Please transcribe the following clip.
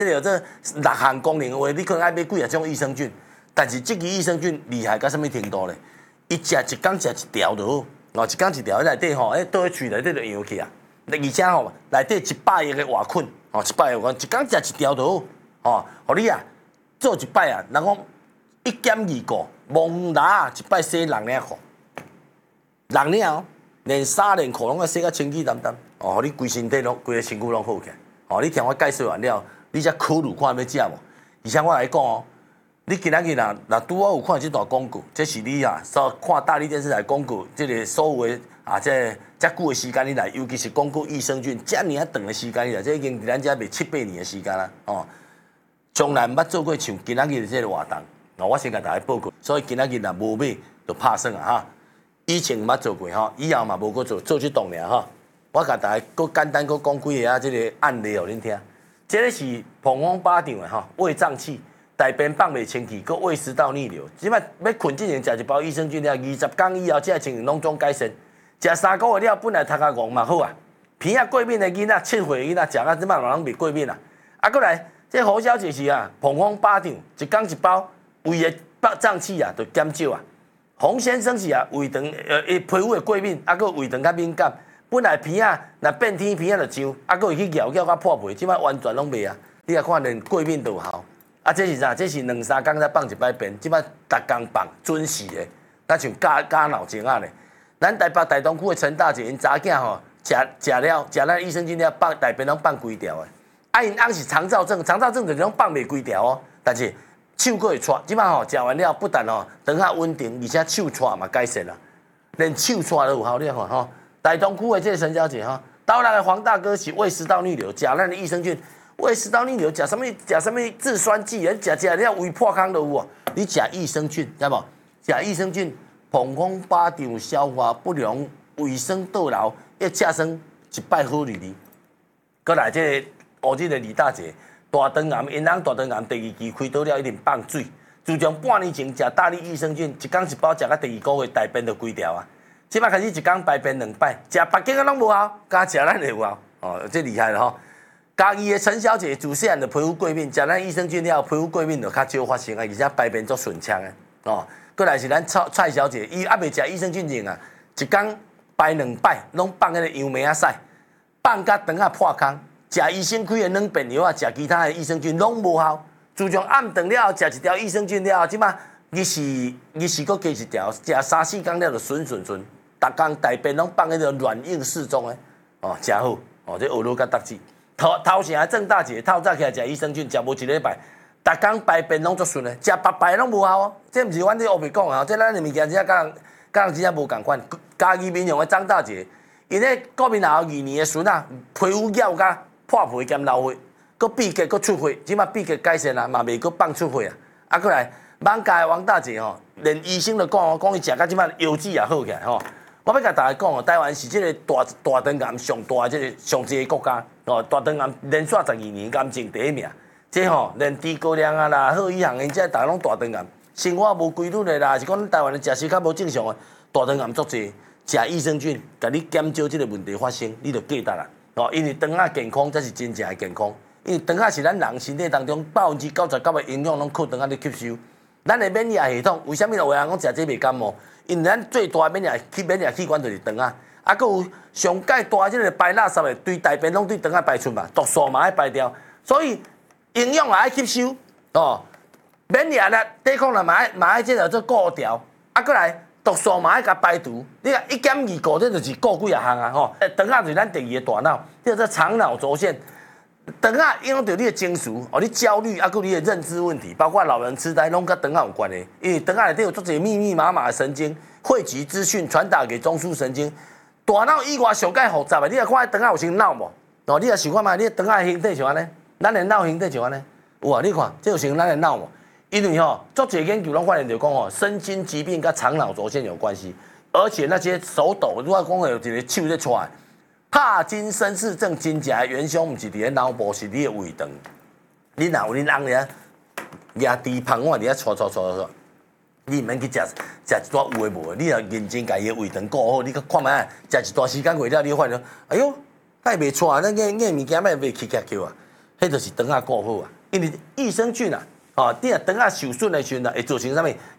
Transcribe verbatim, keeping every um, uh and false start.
这个这六项功能的话，你可能爱买几啊种益生菌，但是这个益生菌厉害到什么程度咧？伊食一工食一条就好，哦，一工一条，内底吼，迄倒去内底就扬起啊。而且吼，内底一百亿个活菌，哦，一百亿个，一工食一条就好，哦，互你啊做一摆啊，人讲一减二个，蒙拿一摆洗六领裤，六领哦，连衫连裤拢要洗甲清气淡淡，哦，互你规身体拢规个身躯拢好起来。哦，你听我介绍完了，你才考虑看要食无？而且我来讲哦，你今仔日若若拄好有看即段广告，这是你啊，所看大力电视台广告，即个所有的啊，这遮久的时间以来，尤其是广告益生菌，遮尔啊长的时间以来，这已经伫咱遮卖七八年的时间啦，哦，从来毋捌做过像今仔日的这个活动，哦，我先甲大家报告，所以今仔日若无买，就拍算啊哈。以前毋捌做过吼，以后嘛无搁做，做即档尔吼。我甲大家搁简单搁讲几个啊，即个案例互恁听。这个是膀胱巴掌的吼，胃胀气，大便放袂清气，搁胃食道逆流。即摆要困之前食一包益生菌了，二十天以后，这情形拢总改善。食三个月了，本来头壳戆嘛好啊。鼻啊过敏的囡仔，七岁囡仔食啊，即摆人袂过敏啊。啊，过来，这侯小姐是啊，膀胱巴掌，一工一包，胃的胀气啊，就减少啊。洪先生是啊，胃肠呃，皮肤的过敏，啊，搁胃肠较敏感。本来鼻啊，若变天鼻啊就上，啊，佫会去咬咬甲破皮，即摆完全拢袂啊！你啊看连过敏都有效，啊，这是啥？这是两三工才放一摆便，即摆逐工放，准时的，那像加加脑精啊咧。咱台北大东区的陈大姐因查囝吼，食食了食咱益生菌了，放大便拢放规条的。啊，因翁是肠燥症，肠燥症就是拢放袂规条哦，但是手佫会喘，即摆吼食完了，不但吼肠下稳定，而且手喘嘛改善啦，连手喘都有效，你看吼。大东区的这个陈小姐哈，刀来的黄大哥是胃食道逆流，食咱的益生菌，胃食道逆流食什么？食什么制酸剂？人食食了胃破康都有哦。你食益生菌，知无？食益生菌，膀胱巴掌消化不良、胃酸倒流，要食生一摆好日子。过来这个哦，这个李大姐，大肠癌，因翁大肠癌第二期开刀了，一定放水。自从半年前食大力益生菌，一工一包，食到第二个月大便就规条啊。即摆开始一工排便两摆，食别间个拢无效，加食咱就有效，哦，这厉害了吼！嘉义的陈小姐自细汉就皮肤过敏，食咱益生菌了，皮肤过敏就较少发生啊，而且排便足顺畅的，哦。过来是咱蔡蔡小姐，伊还袂食益生菌前啊，一工排两摆，拢放迄个杨梅啊屎，放甲肠啊破空，食医生开的软便药啊，食其他的益生菌拢无效。自从暗顿了后，食一条益生菌了后，即摆日是日是搁加一条，食三四工了就顺顺顺。逐工大便拢放迄个软硬适中诶，哦，真好，哦，这学路甲得志。头头前郑大姐透早起来食益生菌，食无一礼拜，逐工排便拢足顺诶，食白白拢无效哦。这毋是阮这后面讲啊，这咱的物件真正甲人甲人真正无共款。嘉义民雄的张大姐，因咧国民后二年的孙啊，皮肤咬甲破皮兼流血，搁闭结搁出血，即马闭结改善啦，嘛袂搁放出血啊。啊，过来艋舺的王大姐吼，连医生都讲哦，讲伊食到即马腰子也好起来吼。我要甲大家讲哦，台湾是这个大大肠癌上大这个上济个国家哦，大肠癌连续十二年癌症第一名。这吼连低高粱啊啦、贺一航因这大拢大肠癌，生活无规律的啦，是讲咱台湾的食食较无正常的，大肠癌足济。食益生菌，甲你减少这个问题发生，你就记得啦哦，因为肠仔健康才是真正的健康，因为肠仔是咱人身体当中百分之九十九的营养拢靠肠仔咧吸收。咱的免疫系统为什么有的人讲食这袂感冒？因为咱最大的免疫器免疫器官就是肠仔，啊，佮有上界大即个排垃圾的，对大便拢对肠仔排出嘛，毒素嘛爱排掉，所以营养也爱吸收哦，免疫力抵抗力嘛爱嘛爱即个做顾调，啊，过来毒素嘛爱甲排除，你看一减二顾，这就是顾几啊项啊吼，肠仔就是咱第二个大脑，叫做肠脑轴线。肠仔影响到你的情绪，哦，你焦虑，啊，佮你的认知问题，包括老人痴呆，拢甲肠仔有关系。因为肠仔内底有足侪密密麻麻的神经，汇集资讯传达给中枢神经。大脑以外上界复杂的，你若看肠仔有像脑无？哦，你若想看嘛，你肠仔的形体像安尼，咱的脑形体像安尼，有啊？你看，这有像咱的脑无？因为吼，足侪研究拢发现着讲吼，身心疾病跟肠脑轴线有关系，而且那些手抖，如果讲有一个手在出来。帕金森氏症真正的元凶，毋是伫咧脑部，是你的胃肠。你若有恁翁咧，压低胖碗伫咧搓搓搓搓，你毋免去食食一撮有诶无诶，你若认真家己的胃肠顾好，你去看卖，食一段时间过了，你发现，哎哟，太袂错啊！咱个个物件卖袂起起叫啊！ 迄就是肠仔顾好啊。因为益生菌啊，哦，你若肠仔受损的时阵啊，会造成啥物？